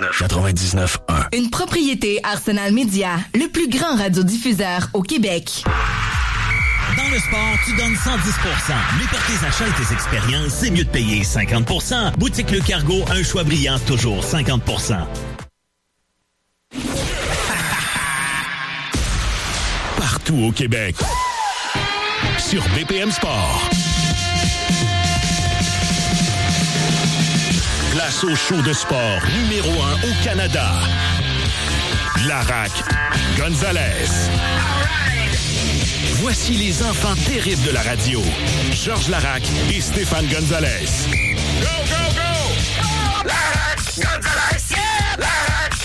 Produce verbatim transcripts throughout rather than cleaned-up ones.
quatre-vingt-dix-neuf quatre-vingt-dix-neuf un. Une propriété Arsenal Média, le plus grand radiodiffuseur au Québec. Dans le sport, tu donnes cent dix pour cent. Mais pour tes achats et tes expériences, c'est mieux de payer cinquante pour cent. Boutique Le Cargo, un choix brillant, toujours cinquante pour cent. Partout au Québec. Sur B P M Sport. Place au show de sport numéro un au Canada. Larac Gonzalez. Voici les enfants terribles de la radio. Georges Larac et Stéphane Gonzalez. Go, go, go! Larac Gonzalez! Yeah! Larac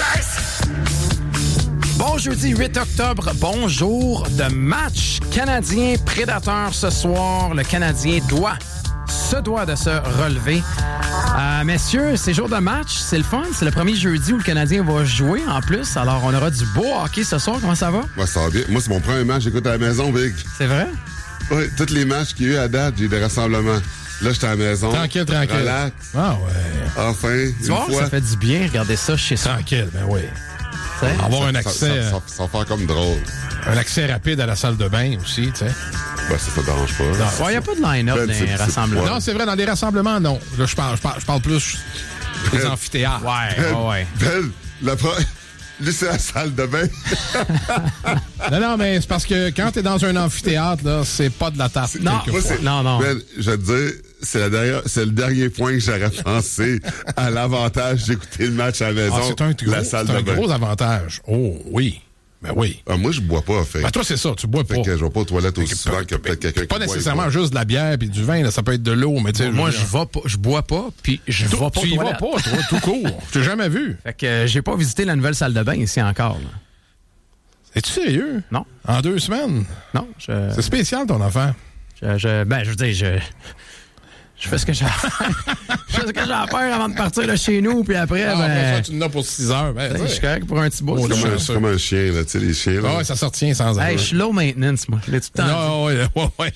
Gonzalez! Bon jeudi huit octobre, bonjour de match canadien prédateur ce soir. Le Canadien doit, se doit de se relever. Euh, messieurs, c'est jour de match, c'est le fun. C'est le premier jeudi où le Canadien va jouer en plus. Alors, on aura du beau hockey ce soir. Comment ça va? Moi, ça va bien. Moi, c'est mon premier match. J'écoute à la maison, Big. C'est vrai? Oui, tous les matchs qu'il y a eu à date, j'ai eu des rassemblements. Là, j'étais à la maison. Tranquille, tranquille. Relax. Ah ouais. Enfin, tu vois, ça fait du bien, regarder ça chez soi. Tranquille, ben oui. T'sais? Avoir ça, un ça, accès... Ça, ça, ça, ça va faire comme drôle. Un accès rapide à la salle de bain aussi, tu sais. Ben, ça, ça te dérange pas. Il n'y a pas de line-up Ben, dans c'est- les c'est- rassemblements. ouais. Non, c'est vrai, dans les rassemblements, non. Là, je parle, je parle, je parle plus des Ben, amphithéâtres. Ouais, ouais, ouais. Ben, la pro... Lui, c'est la salle de bain. Non, non, mais c'est parce que quand t'es dans un amphithéâtre, là, c'est pas de la tasse. Non, Moi, quelquefois. c'est- non, non. Ben, je vais te dire, c'est, la dernière- c'est le dernier point que j'aurais pensé à l'avantage d'écouter le match à la maison. Ah, c'est un, gros, la salle c'est de un bain. gros avantage. Oh, oui. Ben oui. Ah, moi, je bois pas, fait. Ben toi, c'est ça, tu bois pas. Fait que je vais pas aux toilettes aussi Fait que souvent pas- que peut-être quelqu'un qui Pas boit nécessairement et boit. juste de la bière puis du vin, là, ça peut être de l'eau, mais tu sais. Moi, veux je dire, vais pas, je bois pas, puis je vais pas tu aux y vas toilettes. pas, toi, tout court. Je t'ai jamais vu. Fait que euh, j'ai pas visité la nouvelle salle de bain ici encore. Là. Es-tu sérieux? Non. En deux semaines? Non, je, C'est spécial, ton affaire. je, je- ben, je veux dire, je, je fais ce que j'ai à faire. Je fais ce que j'ai à faire avant de partir de chez nous, puis après, Ah, après ben, ça, tu en as pour six heures. Ben, je ouais. suis correct pour un petit bout. Oh, là. C'est comme, Je un, suis c'est comme un chien, là, tu sais, les chiens, là. Ah ouais, ça se retient sans arrêt. Hey, je suis low maintenance, moi. Je l'ai tout le temps dit. Non, ouais, ouais, ouais,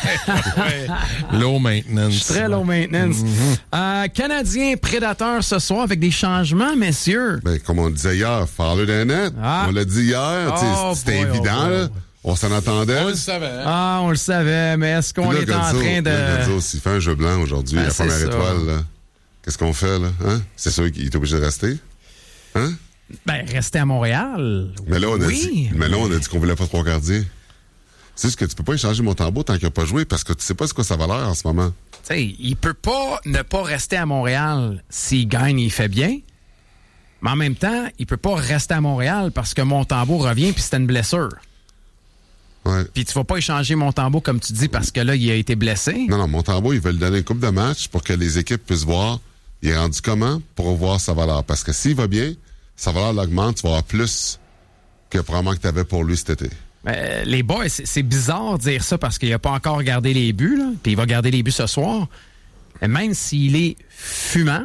ouais. Low maintenance. Je suis très low maintenance. Euh, Canadien prédateur ce soir avec des changements, messieurs. Ben, comme on disait hier, Fowler d'un net. Ah. On l'a dit hier, tu sais, Oh c'était boy, évident, oh boy, là. oh boy. On s'en attendait. On le savait. Hein? Ah, on le savait, mais est-ce qu'on Puis là, est en Gonzo, train de... là, Gonzo, s'il fait un jeu blanc aujourd'hui, Ben, la c'est première ça. étoile, là, qu'est-ce qu'on fait, là? Hein? C'est sûr qu'il est obligé de rester? Hein? Ben, rester à Montréal. Mais là, on a oui. dit, mais là, on a dit qu'on voulait pas trois gardiens. C'est juste que tu peux pas échanger Montembeault tant qu'il n'a pas joué parce que tu sais pas c'est quoi sa valeur en ce moment. Tu sais, il peut pas ne pas rester à Montréal s'il gagne, il fait bien. Mais en même temps, il peut pas rester à Montréal parce que Montembeault revient puis c'était une blessure. Ouais. Puis tu vas pas échanger Montembeault comme tu dis parce que là, il a été blessé. Non, non, Montembeault, il veut lui donner une coupe de match pour que les équipes puissent voir il est rendu comment pour voir sa valeur. Parce que s'il va bien, sa valeur l'augmente, tu vas avoir plus que probablement que tu avais pour lui cet été. Euh, les boys, c'est, c'est bizarre de dire ça parce qu'il a pas encore gardé les buts, là. Puis il va garder les buts ce soir. Mais même s'il est fumant,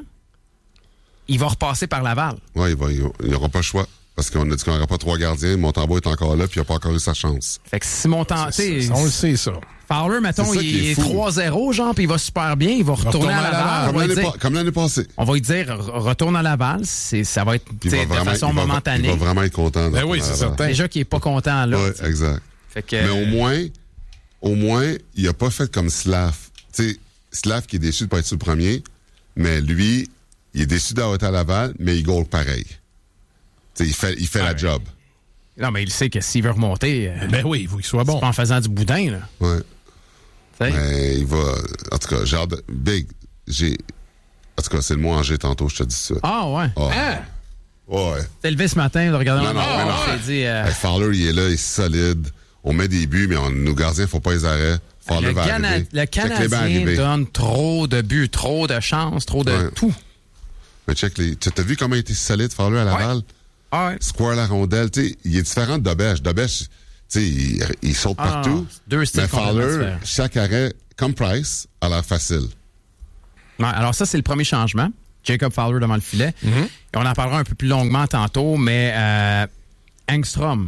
il va repasser par Laval. Oui, il va, il n'aura pas le choix. Parce qu'on a dit qu'on n'aurait pas trois gardiens. Montembeault est encore là, puis il n'a pas encore eu sa chance. Fait que si Montembeault... Ça, on le sait, ça. Fowler, mettons, C'est ça il qui est est fou. trois zéro, genre, puis il va super bien, il va retourner retourner à à Laval. Laval. On Comme va, lui l'année, dire, pa- comme l'année passée. on va lui dire, re- retourne à Laval, c'est, ça va être Il tu sais, va de vraiment- façon il va- momentanée. Il va vraiment être content. Ben de oui, retourner c'est à Laval. certain. Déjà qu'il est pas content, là. Oui, tu sais. exact. Fait que, Mais au moins, au moins, il a pas fait comme Slav. Tu sais, Slav qui est déçu de pas être sur le premier, mais lui, il est déçu d'avoir été à Laval, mais il goal pareil. Tu sais, il fait, il fait Ah la ouais. job. Non, mais il sait que s'il veut remonter, euh, Ben oui, il faut qu'il soit bon. c'est pas en faisant du boudin, là. Ouais. Tu sais. Mais il va. En tout cas, j'ai hâte de- Big, j'ai. En tout cas, c'est le mot en G tantôt, je te dis ça. Ah, ouais. Ah. Hein? Ouais. T'es levé ce matin, de regarder Non, non, mais non. on s'est dit... euh, Hey, Fowler, il est là, il est solide. On met des buts, mais on, nos gardiens, faut pas les arrêts. Fowler le, va Cana- arriver. le Check les bancs Canadien arriver. donne trop de buts, trop de chances, trop de Ouais. tout. Mais check les. Tu as vu comment il était solide, Fowler, à Laval? Ah ouais. Square la rondelle, tu sais, il est différent de Dobèche. Dobèche, tu sais, il, il saute Ah, partout. non, deux styles mais complètement Fowler, différents. chaque arrêt, comme Price, a l'air facile. Ouais, alors ça, c'est le premier changement. Jacob Fowler devant le filet. Et on en parlera un peu plus longuement tantôt, mais euh, Engstrom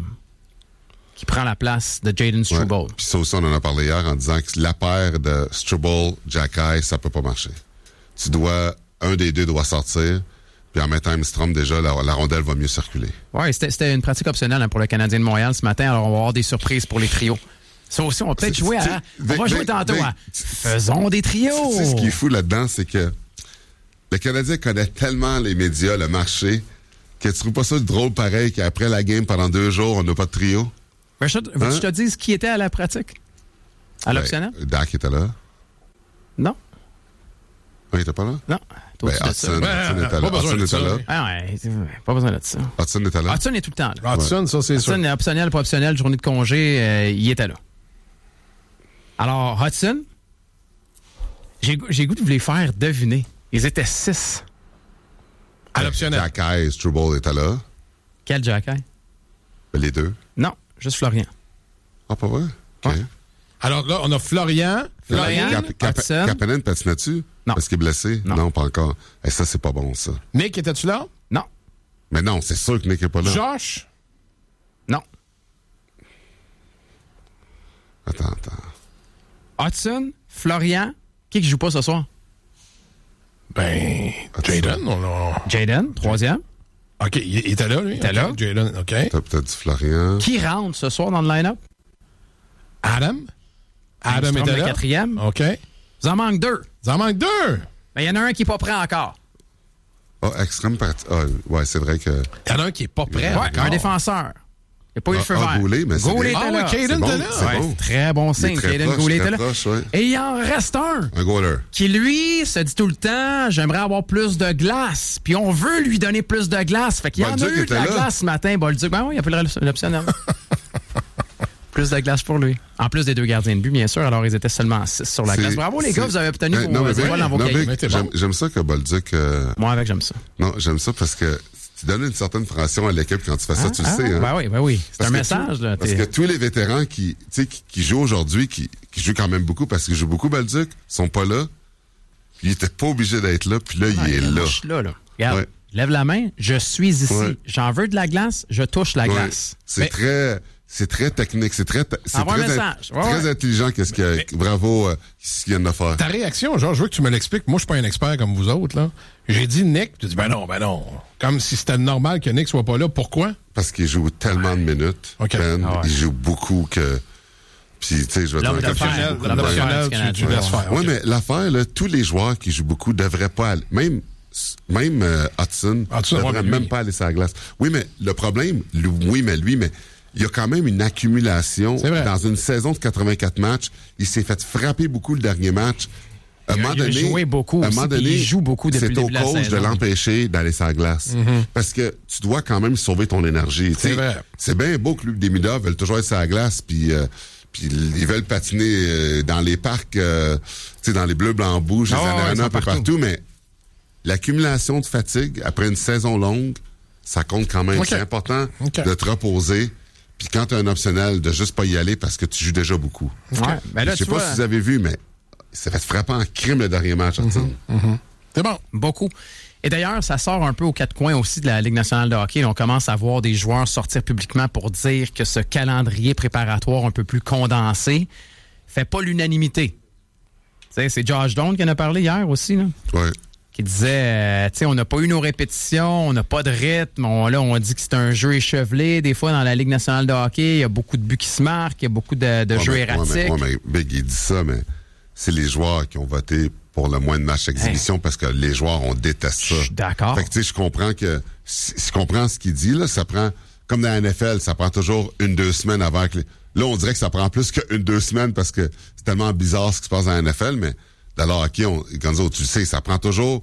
qui prend la place de Jaden Struble. Ouais. Puis ça aussi, on en a parlé hier en disant que la paire de Struble, Jacky, ça peut pas marcher. Tu dois, un des deux doit sortir. Puis en mettant Armstrong, déjà, la, la rondelle va mieux circuler. Oui, c'était, c'était une pratique optionnelle hein, pour le Canadien de Montréal ce matin. Alors, on va avoir des surprises pour les trios. Ça aussi, on va peut-être C'est- jouer c'est- à... On ben- va jouer ben- tantôt ben- à... Faisons des trios! Tu sais, ce qui est fou là-dedans, c'est que le Canadien connaît tellement les médias, le marché, que tu trouves pas ça drôle pareil qu'après la game, pendant deux jours, on n'a pas de trio? Ben, je, veux-tu que je te dise qui était à la pratique? À l'optionnel? Ben, Dak était là. Non. Ah, il était pas là? Non. Toi, Ben, tu dis ça. Hudson, Ouais, Hudson était pas là. besoin Hudson de était ça, là. oui. Ah ouais, c'est- pas besoin de ça. Hudson était là. Hudson est tout le temps là. Hudson, ça, c'est sûr. Hudson, optionnel, pas optionnel, journée de congé, euh, il était là. Alors, Hudson, j'ai, goût- j'ai goût de vous les faire deviner. Ils étaient six. À l'optionnel. Jack Eyes, Trouble était là. Quel Jacky? Ben, les deux. Non, juste Florian. Ah, pas vrai? OK. Ouais. Alors là, on a Florian. Florian, Cap- Cap- Hudson. Kapanen patinait-tu? Non. Parce qu'il est blessé? Non. pas encore. Et ça, c'est pas bon, ça. Nick, étais-tu là? Non, Mais non, c'est sûr que Nick n'est pas là. Josh? non. Attends, attends. Hudson, Florian, qui qui joue pas ce soir? Ben, Jaden, on l'a... Jaden, troisième. OK, il, il était là, lui? était OK, là. Jaden, OK. T'as peut-être dit Florian. Qui rentre ce soir dans le line-up? Adam? Adam Armstrong, était le là? quatrième. OK. Vous en manque deux. Ça en manque deux. Ben, il y en a un qui n'est pas prêt encore. Ah, extrême partie. Ah, ouais, c'est vrai que. Il y en a un qui est pas prêt. Ouais, encore. un défenseur. Il n'y a pas eu le Ah, feu ah, vert. Goulet, mais c'est Goulet bien. était Ah là. ouais, Caden C'est bon, était là. c'est Ouais, bon. très bon Il est signe. très Caden proche, Goulet très était là. proche, ouais. Et il en reste un Un goaler. qui, lui, se dit tout le temps, j'aimerais avoir plus de glace. Puis on veut lui donner plus de glace. Fait qu'il y en a Bolduc eu de était la là. glace ce matin. Bolduc, ben oui, il a pris l'optionnel. Plus de glace pour lui. En plus des deux gardiens de but, bien sûr. Alors, ils étaient seulement six sur la C'est- glace. Bravo, les c'est- gars, vous avez obtenu Euh, vos non, mais étoiles Vic, dans vos non, cahiers. Vic, Mais t'es j'aime, bon. j'aime ça que Bolduc. euh, Moi, avec, j'aime ça. Non, j'aime ça parce que tu donnes une certaine pression à l'équipe quand tu fais ça, tu le Ah, sais. Hein? Ben oui, ben oui. C'est Parce un que message. tout- Là, parce t'es- que tous les vétérans qui, tu sais, qui, qui jouent aujourd'hui, qui, qui jouent quand même beaucoup, parce qu'ils jouent beaucoup, Bolduc, sont pas là. Puis ils étaient pas obligés d'être là, puis là, Ah, il est moi, là. Je suis là, là. Regarde, Ouais. lève la main, je suis ici. Ouais. J'en veux de la glace, je touche la Ouais. glace. C'est Mais- très, c'est très technique, c'est très, c'est Envoie un très, message. Ouais, très ouais. intelligent qu'est-ce que, bravo, euh, ce qu'il vient de faire. Ta réaction, genre, je veux que tu me l'expliques. Moi, je suis pas un expert comme vous autres, là. J'ai dit Nick, tu dis, ben non, ben non. Comme si c'était normal que Nick soit pas là. Pourquoi? Parce qu'il joue tellement de minutes. OK. Ben, Ah ouais. Il joue beaucoup que, puis, tu sais, je vais te L'homme dire d'affaires. quelque chose. L'homme Dans d'affaires. l'optionnel, tu, tu laisses faire. Oui, OK. mais l'affaire, là, tous les joueurs qui jouent beaucoup devraient pas aller. Même, même euh, Hudson Hudson, devrait ouais, mais lui- même pas aller sur la glace. Oui, mais le problème, lui- oui, mais lui, mais il y a quand même une accumulation. C'est vrai. Dans une saison de quatre-vingt-quatre matchs, il s'est fait frapper beaucoup le dernier match. À un Il a- moment il a donné, joué beaucoup à un aussi, moment puis donné, il joue beaucoup depuis c'est le début au de la coach de saison. l'empêcher d'aller sur la glace. Parce que tu dois quand même sauver ton énergie. tu sais. C'est vrai. C'est bien beau que Luc Desmida veulent toujours être sur la glace, puis euh, puis ils veulent patiner euh, dans les parcs, euh, tu sais, dans les bleus, blancs, rouges, les Ah ouais, arénas, ils sont un peu partout. partout, mais l'accumulation de fatigue après une saison longue, ça compte quand même. OK. C'est important OK. de te reposer. Puis quand tu as un optionnel, de juste pas y aller parce que tu joues déjà beaucoup. Ouais. Ben là, Je sais tu pas vois, si vous avez vu, mais ça fait frapper en crime le dernier match, Hudson. C'est bon. beaucoup. Et d'ailleurs, ça sort un peu aux quatre coins aussi de la Ligue nationale de hockey. On commence à voir des joueurs sortir publiquement pour dire que ce calendrier préparatoire un peu plus condensé fait pas l'unanimité. Tu sais, c'est Josh Doan qui en a parlé hier aussi, là, Ouais. qui disait, euh, tu sais, on n'a pas eu nos répétitions, on n'a pas de rythme. On, là, on dit que c'est un jeu échevelé. Des fois, dans la Ligue nationale de hockey, il y a beaucoup de buts qui se marquent, il y a beaucoup de, de Ouais, jeux mais- erratiques. Ouais, mais, ouais, mais Big, il dit ça, mais c'est les joueurs qui ont voté pour le moins de matchs d'exhibition parce que les joueurs, on déteste ça. Je suis d'accord. Fait que, tu sais, je comprends que, si- je comprends ce qu'il dit, là, ça prend, comme dans la N F L, ça prend toujours une, deux semaines avant que les, là, on dirait que ça prend plus qu'une, deux semaines parce que c'est tellement bizarre ce qui se passe dans la N F L, mais dans le hockey, on, Gonzo, tu le sais, ça prend toujours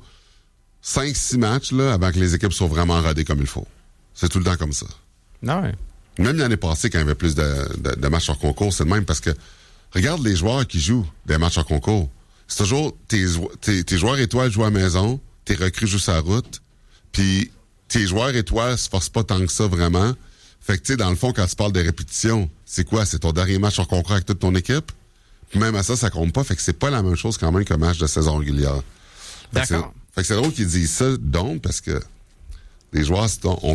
cinq, six matchs, là, avant que les équipes soient vraiment rodées comme il faut. C'est tout le temps comme ça. Non, ouais. Même l'année passée, quand il y avait plus de, de, de matchs hors concours, c'est le même parce que regarde les joueurs qui jouent des matchs hors concours. C'est toujours tes, tes, tes joueurs étoiles jouent à la maison, tes recrues jouent sur la route, puis tes joueurs étoiles se forcent pas tant que ça vraiment. Fait que tu sais, dans le fond, quand tu parles de répétition, c'est quoi? C'est ton dernier match hors concours avec toute ton équipe? Puis même à ça, ça compte pas. Fait que c'est pas la même chose quand même qu'un match de saison régulière. Fait que c'est- D'accord. Fait que c'est drôle qu'ils disent ça, donc, parce que les joueurs, c'est- on